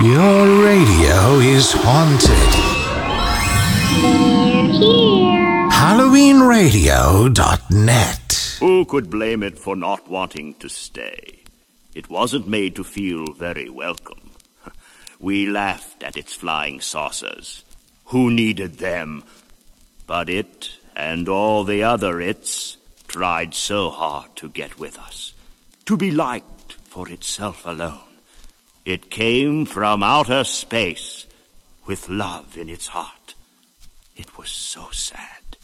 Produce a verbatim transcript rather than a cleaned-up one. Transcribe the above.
Your radio is haunted. Here, here. Halloween Radio dot net. Who could blame it for not wanting to stay? It wasn't made to feel very welcome. We laughed at its flying saucers. Who needed them? But it, and all the other its, tried so hard to get with us, to be liked for itself alone. It came from outer space with love in its heart. It was so sad.